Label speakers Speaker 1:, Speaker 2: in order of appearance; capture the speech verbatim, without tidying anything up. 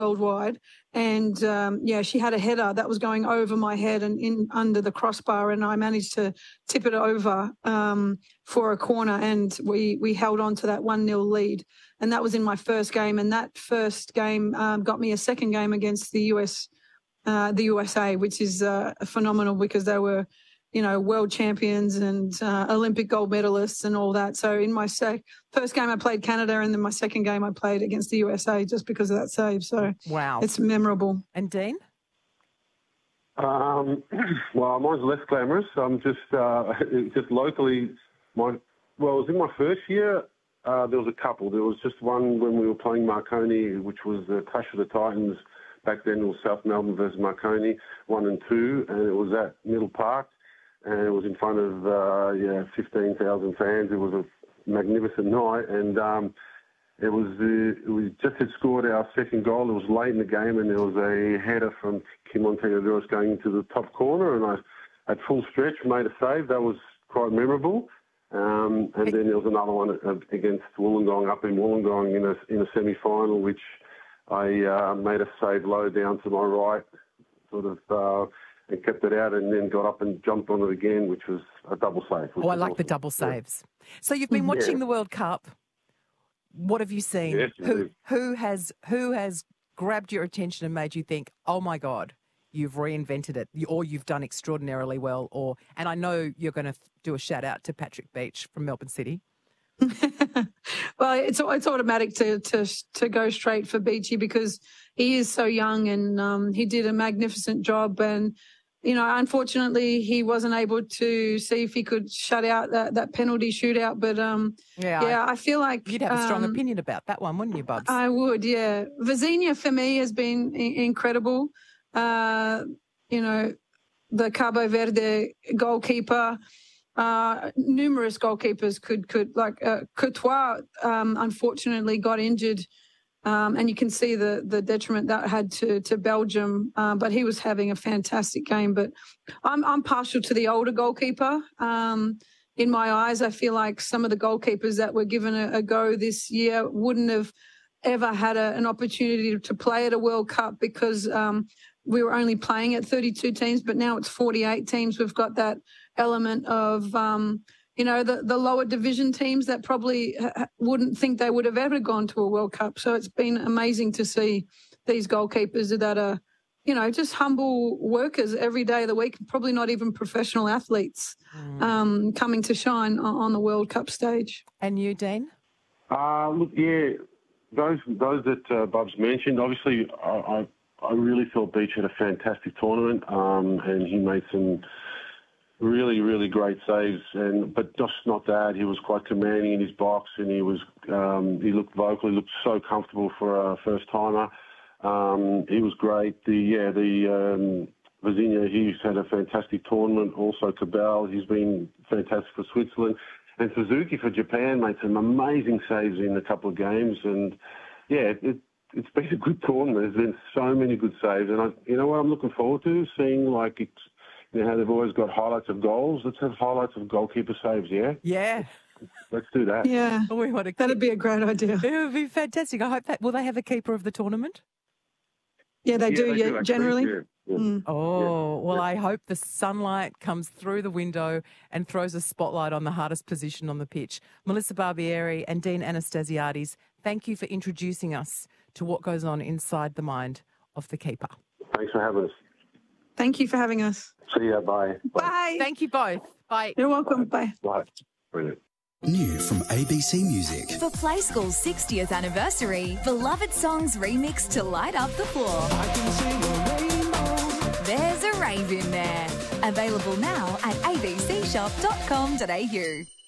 Speaker 1: worldwide. And, um, yeah, she had a header that was going over my head and in under the crossbar, and I managed to tip it over um, for a corner, and we, we held on to that one nil lead. And that was in my first game, and that first game um, got me a second game against the U S, uh, the U S A, which is uh, phenomenal because they were, you know, world champions and uh, Olympic gold medalists and all that. So in my sec- first game I played Canada, and then my second game I played against the U S A just because of that save. So
Speaker 2: wow,
Speaker 1: it's memorable.
Speaker 2: And Dean?
Speaker 3: Um, well, mine's less glamorous. I'm just uh, just locally. My well, it was in my first year. Uh, there was a couple. There was just one when we were playing Marconi, which was the Clash of the Titans. Back then it was South Melbourne versus Marconi, one and two, and it was at Middle Park. And it was in front of, uh, yeah, fifteen thousand fans. It was a magnificent night. And um, it was, uh, we just had scored our second goal. It was late in the game, and there was a header from Kim Montegaduros going into the top corner. And I, at full stretch, made a save. That was quite memorable. Um, and then there was another one against Wollongong up in Wollongong in a, in a semi-final, which I uh, made a save low down to my right, sort of... Uh, and kept it out, and then got up and jumped on it again, which was a double save.
Speaker 2: Oh, I like
Speaker 3: awesome.
Speaker 2: the double saves. Yeah. So you've been watching yeah. the World Cup. What have you seen?
Speaker 3: Yes,
Speaker 2: who, who has who has grabbed your attention and made you think, oh, my God, you've reinvented it, or you've done extraordinarily well? Or And I know you're going to do a shout-out to Patrick Beach from Melbourne City.
Speaker 1: Well, it's it's automatic to to to go straight for Beachy because he is so young, and um, he did a magnificent job. And you know, unfortunately, he wasn't able to see if he could shut out that, that penalty shootout. But um,
Speaker 2: yeah,
Speaker 1: yeah,
Speaker 2: I,
Speaker 1: I feel like
Speaker 2: you'd have a strong
Speaker 1: um,
Speaker 2: opinion about that one, wouldn't you, Bubs?
Speaker 1: I would, yeah. Vizinha for me has been I- incredible. Uh, you know, the Cabo Verde goalkeeper. Uh, numerous goalkeepers could, could like uh, Courtois, um, unfortunately got injured, um, and you can see the the detriment that had to to Belgium. Uh, but he was having a fantastic game. But I'm I'm partial to the older goalkeeper. Um, in my eyes, I feel like some of the goalkeepers that were given a, a go this year wouldn't have ever had a, an opportunity to play at a World Cup because um, we were only playing at thirty-two teams, but now it's forty-eight teams. We've got that element of, um, you know, the, the lower division teams that probably ha- wouldn't think they would have ever gone to a World Cup. So it's been amazing to see these goalkeepers that are, you know, just humble workers every day of the week, probably not even professional athletes, mm. um, coming to shine on, on the World Cup stage.
Speaker 2: And you, Dean?
Speaker 3: Uh, look, yeah, those those that uh, Bubs mentioned, obviously I, I, I really thought Beach had a fantastic tournament, um, and he made some really, really great saves, and but just not that. He was quite commanding in his box, and he was um, he looked vocal. He looked so comfortable for a first timer. Um, he was great. The yeah, the um, Vizinha, he's had a fantastic tournament. Also, Cabal, he's been fantastic for Switzerland, and Suzuki for Japan made some amazing saves in a couple of games. And yeah, it, it's been a good tournament. There's been so many good saves, and I, you know what I'm looking forward to seeing like. It's, You know how they've always got highlights of goals? Let's have highlights of goalkeeper saves, yeah?
Speaker 2: Yeah.
Speaker 3: Let's do that.
Speaker 1: Yeah.
Speaker 2: Oh, we want to
Speaker 1: That'd be a great idea.
Speaker 2: It would be fantastic. I hope that... Will they have a keeper of the tournament?
Speaker 1: Yeah, they
Speaker 3: yeah,
Speaker 1: do,
Speaker 3: they
Speaker 1: yeah,
Speaker 3: do
Speaker 1: generally.
Speaker 3: Yeah. Yeah.
Speaker 1: Mm.
Speaker 2: Oh,
Speaker 3: yeah.
Speaker 2: well,
Speaker 3: yeah.
Speaker 2: I hope the sunlight comes through the window and throws a spotlight on the hardest position on the pitch. Melissa Barbieri and Dean Anastasiades, thank you for introducing us to what goes on inside the mind of the keeper.
Speaker 3: Thanks for having us.
Speaker 1: Thank you for having us.
Speaker 3: See ya. Bye.
Speaker 1: Bye. Bye.
Speaker 2: Thank you both. Bye.
Speaker 1: You're welcome. Bye.
Speaker 3: Bye. Brilliant.
Speaker 4: New from A B C Music.
Speaker 5: For Play School's sixtieth anniversary, beloved songs remixed to light up the floor.
Speaker 6: I can sing a rainbow.
Speaker 5: There's a rave in there. Available now at a b c shop dot com dot a u.